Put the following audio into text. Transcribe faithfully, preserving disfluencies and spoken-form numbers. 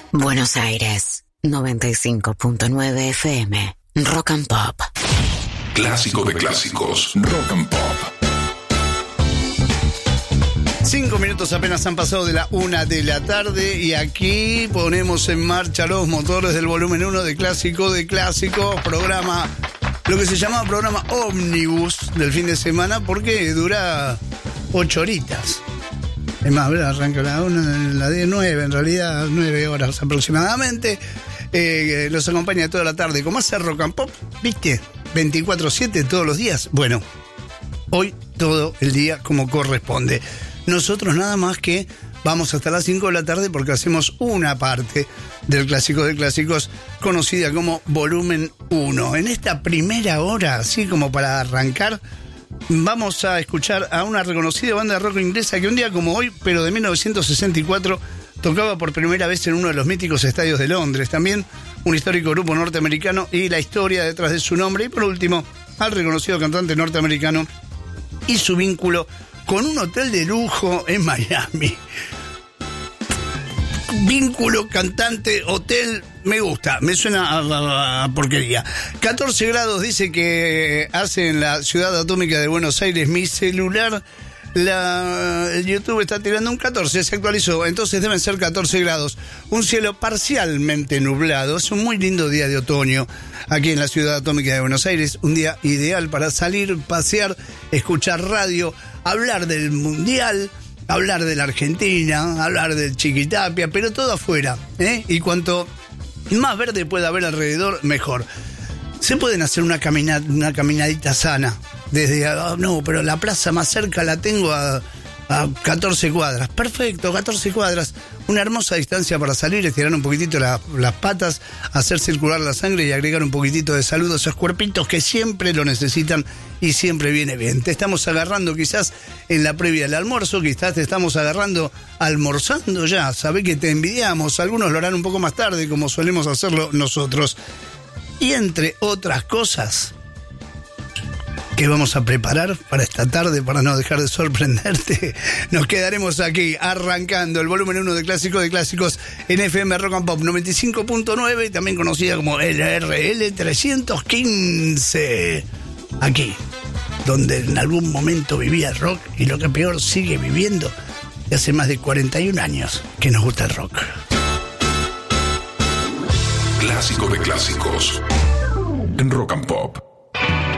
Buenos Aires, noventa y cinco punto nueve F M, Rock and Pop. Clásico de clásicos, Rock and Pop. Cinco minutos apenas han pasado de la una de la tarde y aquí ponemos en marcha los motores del volumen uno de Clásico de Clásicos, programa, lo que se llama programa ómnibus del fin de semana porque dura ocho horitas. Es más, arranca la una, la de nueve, en realidad nueve horas aproximadamente. Eh, los acompaña toda la tarde. ¿Cómo hace Rock and Pop? ¿Viste? veinticuatro siete todos los días. Bueno, hoy todo el día como corresponde. Nosotros nada más que vamos hasta las cinco de la tarde porque hacemos una parte del Clásico de Clásicos conocida como Volumen uno. En esta primera hora, así como para arrancar, vamos a escuchar a una reconocida banda de rock inglesa que un día como hoy, pero de mil novecientos sesenta y cuatro, tocaba por primera vez en uno de los míticos estadios de Londres. También un histórico grupo norteamericano y la historia detrás de su nombre. Y por último, al reconocido cantante norteamericano y su vínculo con un hotel de lujo en Miami. Vínculo, cantante, hotel, me gusta, me suena a, a, a porquería. catorce grados dice que hace en la ciudad atómica de Buenos Aires. Mi celular, la, el YouTube está tirando un catorce, se actualizó, entonces deben ser catorce grados. Un cielo parcialmente nublado, es un muy lindo día de otoño aquí en la ciudad atómica de Buenos Aires. Un día ideal para salir, pasear, escuchar radio, hablar del mundial, hablar de la Argentina, hablar del Chiquitapia, pero todo afuera, ¿eh? Y cuanto más verde pueda haber alrededor, mejor. Se pueden hacer una, camina, una caminadita sana. Desde, oh, no, pero la plaza más cerca la tengo a, a catorce cuadras. Perfecto, catorce cuadras. Una hermosa distancia para salir, estirar un poquitito la, las patas, hacer circular la sangre y agregar un poquitito de salud a esos cuerpitos que siempre lo necesitan y siempre viene bien. Te estamos agarrando quizás en la previa del almuerzo, quizás te estamos agarrando almorzando ya. Sabé que te envidiamos, algunos lo harán un poco más tarde como solemos hacerlo nosotros. Y entre otras cosas que vamos a preparar para esta tarde, para no dejar de sorprenderte, nos quedaremos aquí arrancando el volumen uno de Clásico de Clásicos en F M Rock and Pop noventa y cinco punto nueve, también conocida como L R L trescientos quince. Aquí, donde en algún momento vivía el rock y lo que peor sigue viviendo, y hace más de cuarenta y un años que nos gusta el rock. Clásico de Clásicos en Rock and Pop.